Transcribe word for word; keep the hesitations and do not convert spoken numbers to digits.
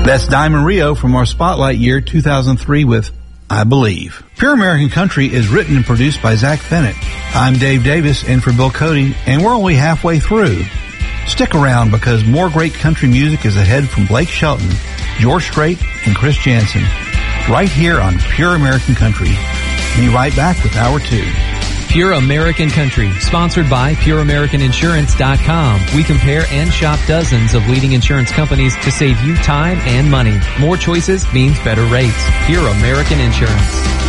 That's Diamond Rio from our Spotlight year two thousand three with I Believe. Pure American Country is written and produced by Zach Bennett. I'm Dave Davis in for Bill Cody, and we're only halfway through. Stick around because more great country music is ahead from Blake Shelton, George Strait, and Chris Jansen, right here on Pure American Country. Be right back with Hour two. Pure American Country, sponsored by Pure American Insurance dot com. We compare and shop dozens of leading insurance companies to save you time and money. More choices means better rates. Pure American Insurance.